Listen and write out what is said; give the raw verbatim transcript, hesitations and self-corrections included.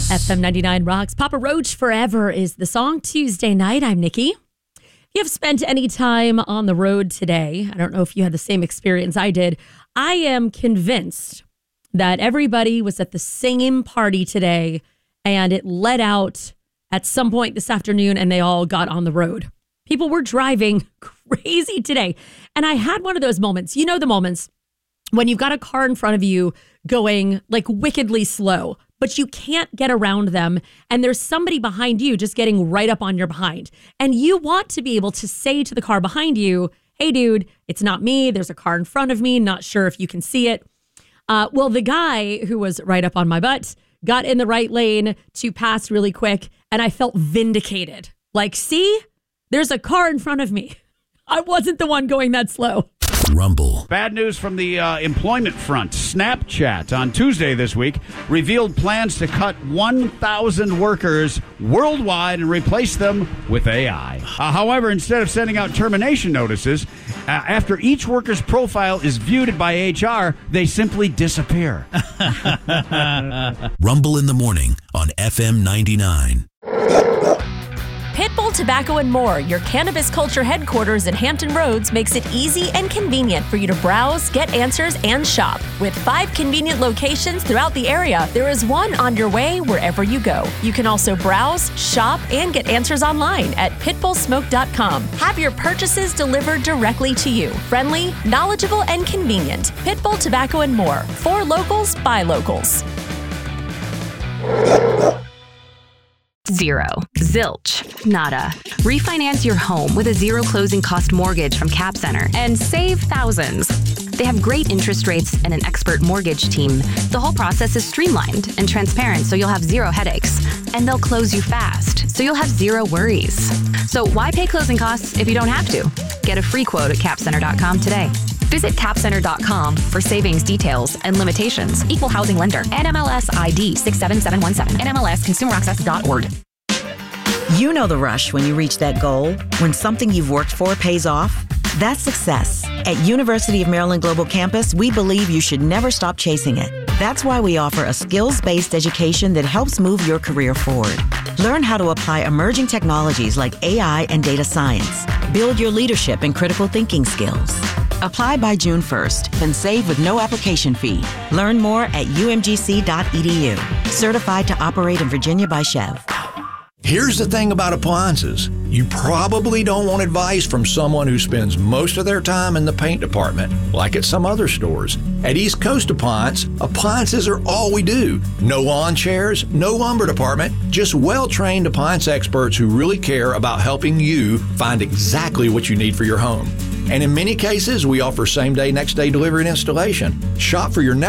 F M ninety-nine rocks. Papa Roach Forever is the song. Tuesday night, I'm Nikki. If you have spent any time on the road today, I don't know if you had the same experience I did. I am convinced that everybody was at the same party today and it let out at some point this afternoon and they all got on the road. People were driving crazy today. And I had one of those moments, you know, the moments when you've got a car in front of you going like wickedly slow, but you can't get around them. And there's somebody behind you just getting right up on your behind. And you want to be able to say to the car behind you, hey, dude, it's not me. There's a car in front of me. Not sure if you can see it. Uh, well, the guy who was right up on my butt got in the right lane to pass really quick. And I felt vindicated. Like, see, there's a car in front of me. I wasn't the one going that slow. Rumble. Bad news from the uh, employment front. Snapchat on Tuesday this week revealed plans to cut one thousand workers worldwide and replace them with A I. Uh, however, instead of sending out termination notices, uh, after each worker's profile is viewed by H R, they simply disappear. Rumble in the morning on F M ninety-nine. Pitbull Tobacco and More, your cannabis culture headquarters in Hampton Roads, makes it easy and convenient for you to browse, get answers, and shop. With five convenient locations throughout the area, there is one on your way wherever you go. You can also browse, shop, and get answers online at pitbull smoke dot com. Have your purchases delivered directly to you. Friendly, knowledgeable, and convenient. Pitbull Tobacco and More. For locals, by locals. Zero. Zilch. Nada. Refinance your home with a zero closing cost mortgage from Cap Center and save thousands. They have great interest rates and an expert mortgage team. The whole process is streamlined and transparent, so you'll have zero headaches. And they'll close you fast, so you'll have zero worries. So why pay closing costs if you don't have to? Get a free quote at cap center dot com today. Visit cap center dot com for savings details and limitations. Equal housing lender. N M L S I D six seven seven one seven. N M L S consumer access dot org. You know the rush when you reach that goal, when something you've worked for pays off. That's success. At University of Maryland Global Campus, we believe you should never stop chasing it. That's why we offer a skills-based education that helps move your career forward. Learn how to apply emerging technologies like A I and data science. Build your leadership and critical thinking skills. Apply by June first and save with no application fee. Learn more at u m g c dot e d u. Certified to operate in Virginia by Chev. Here's the thing about appliances. You probably don't want advice from someone who spends most of their time in the paint department, like at some other stores. At East Coast Appliance, appliances are all we do. No lawn chairs, no lumber department, just well-trained appliance experts who really care about helping you find exactly what you need for your home. And in many cases, we offer same-day, next-day delivery and installation. Shop for your next